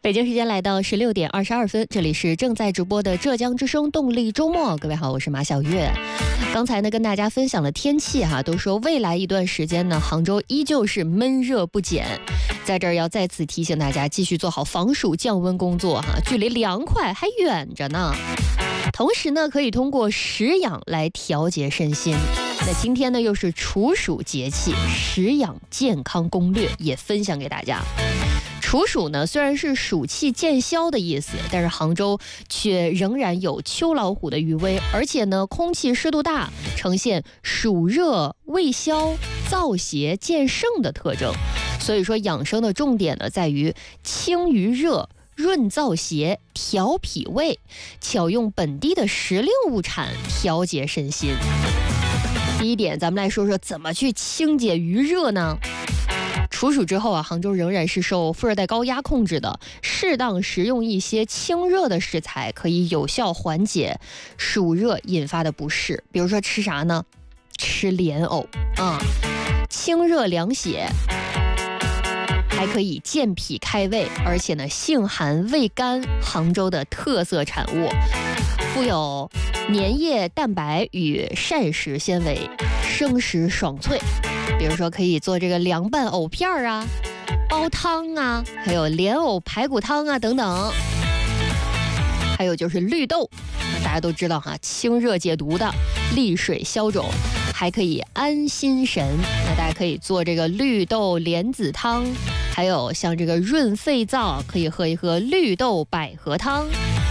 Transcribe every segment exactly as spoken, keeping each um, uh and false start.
北京时间来到十六点二十二分，这里是正在直播的浙江之声动力周末。各位好，我是马小月。刚才呢跟大家分享了天气哈，都说未来一段时间呢，杭州依旧是闷热不减。在这儿要再次提醒大家，继续做好防暑降温工作哈，距离凉快还远着呢。同时呢，可以通过食养来调节身心。那今天呢又是处暑节气，食养健康攻略也分享给大家。处暑呢虽然是暑气渐消的意思，但是杭州却仍然有秋老虎的余威，而且呢空气湿度大，呈现暑热未消、燥邪渐盛的特征。所以说养生的重点呢在于清余热、润燥邪、调脾胃，巧用本地的时令物产调节身心。第一点，咱们来说说怎么去清解余热呢？处暑之后啊，杭州仍然是受副热带高压控制的，适当食用一些清热的食材，可以有效缓解暑热引发的不适。比如说吃啥呢？吃莲藕啊、嗯，清热凉血，还可以健脾开胃，而且呢性寒味甘，杭州的特色产物，富有粘液蛋白与膳食纤维，生食爽脆。比如说可以做这个凉拌藕片啊、煲汤啊，还有莲藕排骨汤啊等等。还有就是绿豆，大家都知道哈，清热解毒的，利水消肿，还可以安心神。那大家可以做这个绿豆莲子汤，还有像这个润肺燥，可以喝一喝绿豆百合汤。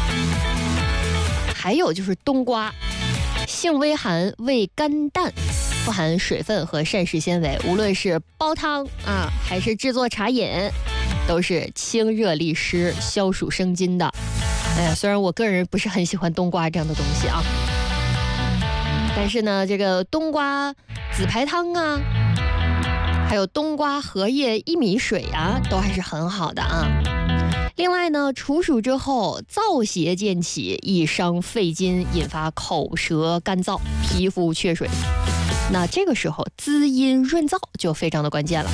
还有就是冬瓜，性微寒，味甘淡，富含水分和膳食纤维，无论是煲汤啊，还是制作茶饮，都是清热利湿、消暑生津的。哎呀，虽然我个人不是很喜欢冬瓜这样的东西啊，但是呢，这个冬瓜紫排汤啊，还有冬瓜荷叶薏米水啊，都还是很好的啊。另外呢，处暑之后燥邪渐起，易伤肺经，引发口舌干燥、皮肤缺水。那这个时候滋阴润燥就非常的关键了。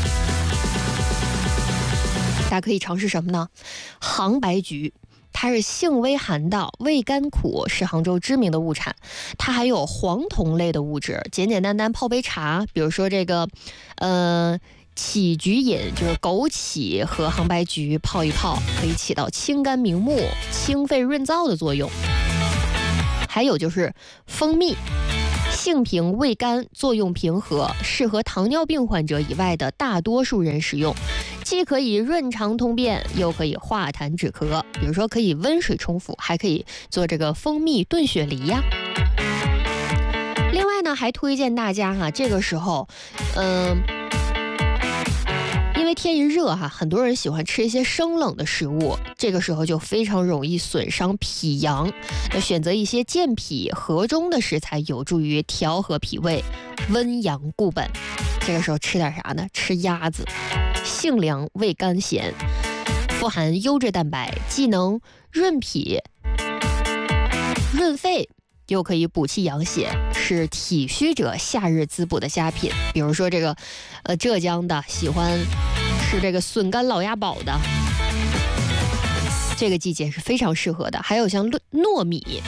大家可以尝试什么呢？杭白菊，它是性微寒的，味甘苦，是杭州知名的物产。它还有黄酮类的物质，简简单单泡杯茶，比如说这个呃杞菊饮，就是枸杞和杭白菊泡一泡，可以起到清肝明目、清肺润燥的作用。还有就是蜂蜜，性平味甘，作用平和，适合糖尿病患者以外的大多数人使用，既可以润肠通便，又可以化痰止咳。比如说可以温水冲服，还可以做这个蜂蜜炖雪梨呀。另外呢，还推荐大家哈、啊，这个时候，嗯、呃。因为天一热哈，很多人喜欢吃一些生冷的食物，这个时候就非常容易损伤脾阳。那选择一些健脾和中的食材，有助于调和脾胃，温阳固本。这个时候吃点啥呢？吃鸭子，性凉味甘咸，富含优质蛋白，既能润脾润肺，又可以补气养血，是体虚者夏日滋补的佳品。比如说这个呃浙江的喜欢吃这个笋干老鸭煲的，这个季节是非常适合的。还有像糯米，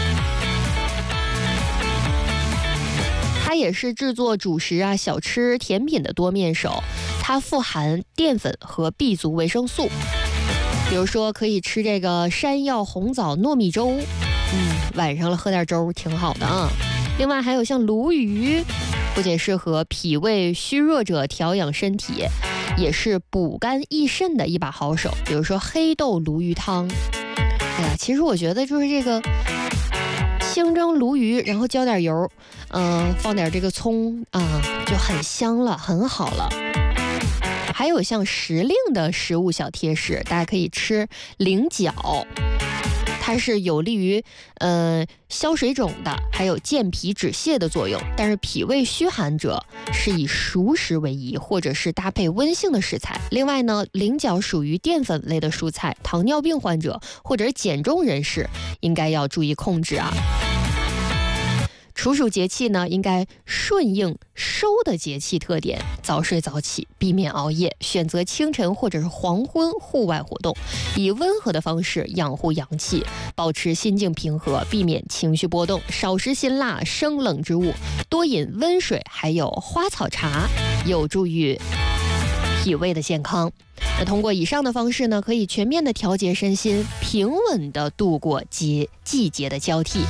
它也是制作主食啊、小吃、甜品的多面手，它富含淀粉和 B 族维生素。比如说可以吃这个山药红枣糯米粥，嗯，晚上了喝点粥挺好的啊。另外还有像鲈鱼，不仅适合脾胃虚弱者调养身体，也是补肝益肾的一把好手。比如说黑豆鲈鱼汤，哎呀，其实我觉得就是这个清蒸鲈鱼，然后浇点油，嗯、呃，放点这个葱啊、呃，就很香了，很好了。还有像时令的食物小贴士，大家可以吃菱角，它是有利于呃消水肿的，还有健脾止泻的作用。但是脾胃虚寒者是以熟食为宜，或者是搭配温性的食材。另外呢，菱角属于淀粉类的蔬菜，糖尿病患者或者减重人士应该要注意控制啊。 处暑节气呢，应该顺应收的节气特点，早睡早起，避免熬夜，选择清晨或者是黄昏户外活动，以温和的方式养护阳气，保持心境平和，避免情绪波动，少食辛辣生冷之物，多饮温水，还有花草茶，有助于脾胃的健康。那通过以上的方式呢，可以全面的调节身心，平稳的度过节季节的交替。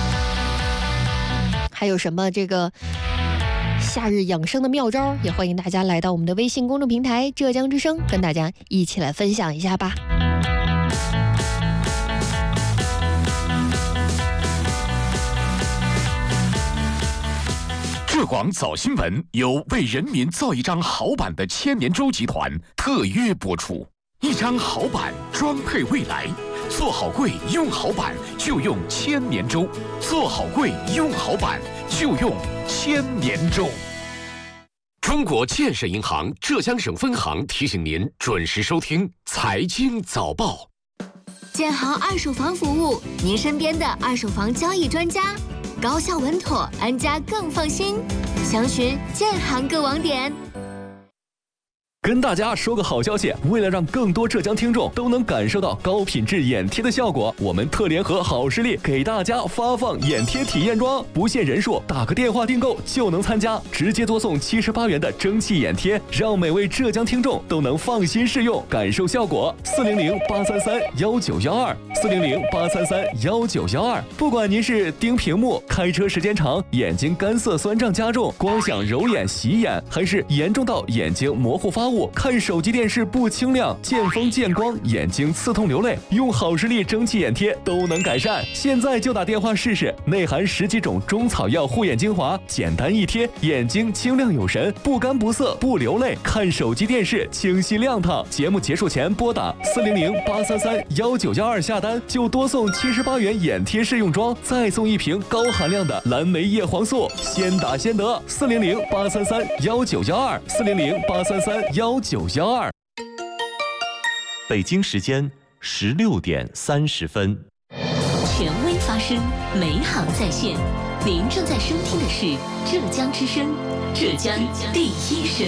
还有什么这个夏日养生的妙招，也欢迎大家来到我们的微信公众平台浙江之声，跟大家一起来分享一下吧。 浙广早新闻由为人民造一张好版的千年舟集团特约播出。一张好版装配未来，做好柜用好版就用千年舟，做好柜用好版就用千年舟。中国建设银行浙江省分行提醒您准时收听财经早报。 建行二手房服务，您身边的二手房交易专家，高效稳妥，安家更放心。详询建行各网点。 跟大家说个好消息，为了让更多浙江听众都能感受到高品质眼贴的效果，我们特联合好视力给大家发放眼贴体验装，不限人数，打个电话订购就能参加，直接多送七十八元的蒸汽眼贴，让每位浙江听众都能放心试用，感受效果。四零零八三三幺九幺二，四零零八三三幺九幺二。不管您是盯屏幕、开车时间长、眼睛干涩酸胀加重、光想揉眼洗眼，还是严重到眼睛模糊发物、看手机电视不清亮、见风见光、眼睛刺痛流泪，用好视力蒸汽眼贴都能改善。现在就打电话试试，内含十几种中草药护眼精华，简单一贴，眼睛清亮有神，不干不涩不流泪，看手机电视清晰亮堂。节目结束前拨打四零零八三三幺九幺二下单，就多送七十八元眼贴试用装，再送一瓶高含量的蓝莓叶黄素，先打先得。四零零八三三幺九幺二，四零零八三三幺九幺二。 北京时间十六点三十分。 权威发声，美好在线。您正在收听的是浙江之声，浙江第一声。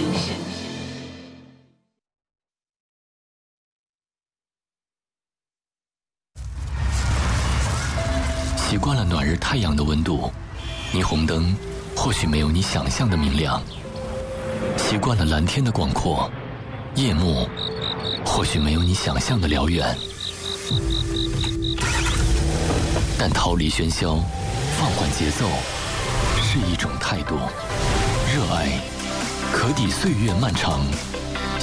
习惯了暖日太阳的温度，霓虹灯或许没有你想象的明亮；习惯了蓝天的广阔，夜幕或许没有你想象的辽远。但逃离喧嚣，放缓节奏，是一种态度。热爱可抵岁月漫长，